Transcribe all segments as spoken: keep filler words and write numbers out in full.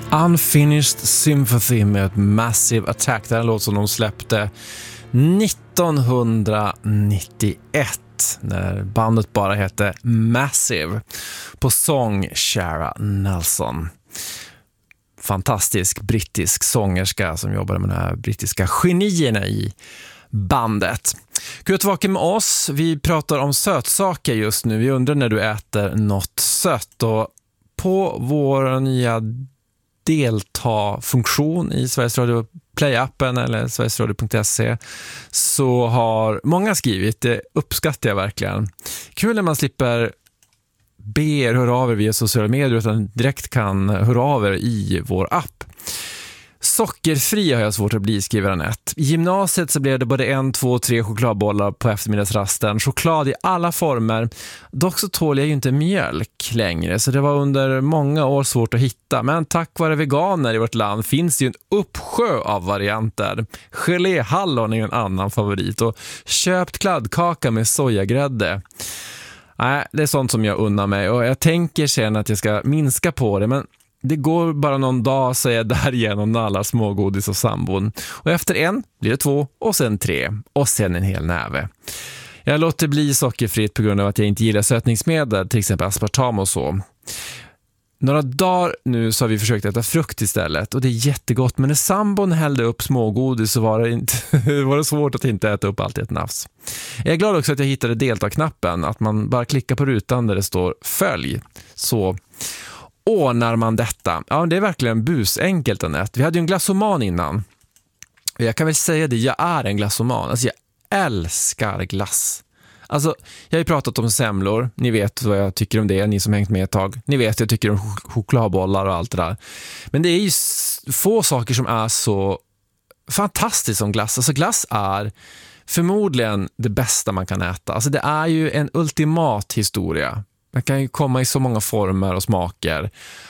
Unfinished Sympathy med Massive Attack. Det är en låt som de släppte nittonhundranittioett när bandet bara hette Massive, på sång Shara Nelson. Fantastisk brittisk sångerska som jobbade med de här brittiska genierna i bandet. Kul att vara med oss. Vi pratar om sötsaker just nu. Vi undrar när du äter något sött, och på vår nya delta-funktion i Sveriges Radio Play-appen eller sverigesradio punkt se så har många skrivit, det uppskattar jag verkligen. Kul när man slipper be er höra av er via sociala medier utan direkt kan höra av er i vår app. Sockerfri har jag svårt att bli, skriver Anette. I gymnasiet så blev det både en, två, tre chokladbollar på eftermiddagsrasten. Choklad i alla former. Dock så tål jag ju inte mjölk längre, så det var under många år svårt att hitta. Men tack vare veganer i vårt land finns det ju en uppsjö av varianter. Geléhallon är ju en annan favorit, och köpt kladdkaka med sojagrädde. Nej, det är sånt som jag unnar mig, och jag tänker sen att jag ska minska på det, men det går bara någon dag, så är jag där igenom nallar smågodis och sambon. Och efter en blir det två, och sen tre, och sen en hel näve. Jag låter bli sockerfritt på grund av att jag inte gillar sötningsmedel, till exempel aspartam och så. Några dagar nu så har vi försökt äta frukt istället, och det är jättegott, men när sambon hällde upp smågodis så var det, inte, var det svårt att inte äta upp allt i ett nafs. Jag är glad också att jag hittade delta-knappen, att man bara klickar på rutan där det står följ, så ordnar man detta. Ja, det är verkligen busenkelt, Anette. Vi hade ju en glassoman innan. Jag kan väl säga det, jag är en glassoman. Alltså jag älskar glass. Alltså, jag har ju pratat om semlor. Ni vet vad jag tycker om det, ni som hängt med ett tag. Ni vet jag tycker om ch- chokladbollar och allt det där. Men det är ju s- få saker som är så fantastiskt som glass. Alltså glass är förmodligen det bästa man kan äta. Alltså det är ju en ultimat historia. Man kan ju komma i så många former och smaker.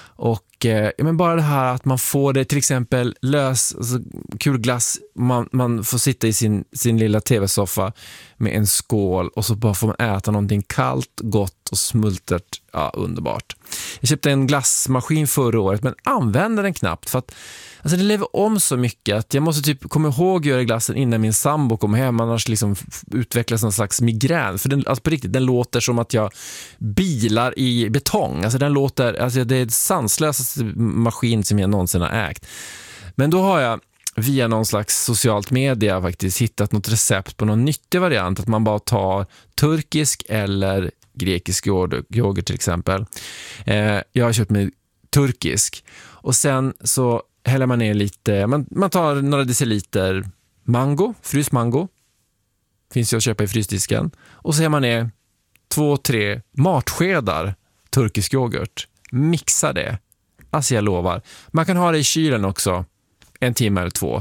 Och eh, men bara det här att man får det, till exempel lös, alltså, kul glass, man, man får sitta i sin, sin lilla tv-soffa med en skål, och så bara får man äta någonting kallt, gott och smultert. Ja, underbart. Jag köpte en glassmaskin förra året, men använder den knappt för att alltså, det lever om så mycket att jag måste typ komma ihåg att göra glassen innan min sambo kommer hem, annars liksom utvecklas någon slags migrän. För den, alltså på riktigt, den låter som att jag bilar i betong. Alltså den låter, alltså det är en sanslös maskin som jag någonsin har ägt. Men då har jag via någon slags socialt media faktiskt hittat något recept på någon nyttig variant, att man bara tar turkisk eller grekisk yoghurt till exempel. Eh, jag har köpt mig turkisk, och sen så häller man ner lite, man, man tar några deciliter mango, fryst mango, finns ju att köpa i frysdisken, och så häller man ner två, tre matskedar turkisk yoghurt, mixar det. Alltså jag lovar, man kan ha det i kylen också en timme eller två,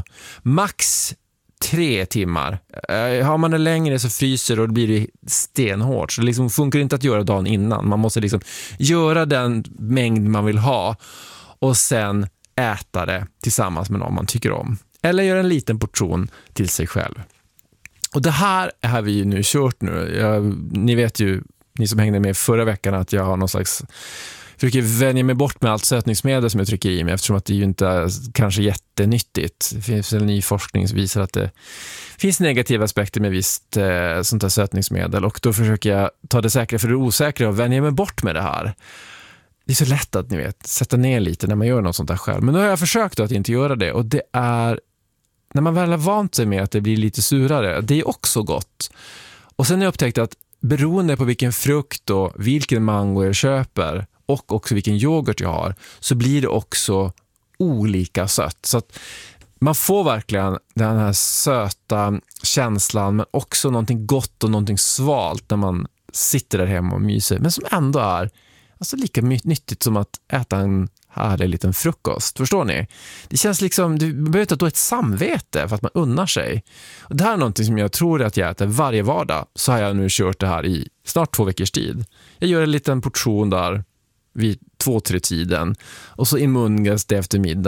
max tre timmar. Eh, har man det längre så fryser, och då blir det stenhårt, så det liksom funkar inte att göra dagen innan. Man måste liksom göra den mängd man vill ha, och sen äta det tillsammans med någon man tycker om. Eller göra en liten portion till sig själv. Och det här har vi ju nu kört nu. Jag, ni vet ju, ni som hängde med förra veckan, att jag har någon slags försöker vänja mig bort med allt sötningsmedel som jag trycker i mig, eftersom att det ju inte är kanske jättenyttigt. Det finns en ny forskning som visar att det finns negativa aspekter med visst eh, sånt här sötningsmedel, och då försöker jag ta det säkra för det osäkra och vänja mig bort med det här. Det är så lätt att ni vet, sätta ner lite när man gör något sånt där själv. Men nu har jag försökt att inte göra det, och det är när man väl har vant sig med att det blir lite surare, det är också gott. Och sen har jag upptäckt att beroende på vilken frukt och vilken mango jag köper, och också vilken yoghurt jag har, så blir det också olika sött. Så att man får verkligen den här söta känslan, men också någonting gott och någonting svalt när man sitter där hemma och myser, men som ändå är alltså lika nyttigt som att äta en härlig liten frukost. Förstår ni? Det känns liksom, du behöver inte då ett samvete för att man unnar sig. Och det här är någonting som jag tror att jag äter varje vardag. Så har jag nu kört det här i snart två veckors tid. Jag gör en liten portion där vid två, tre tiden. Och så i mungas det efter middag.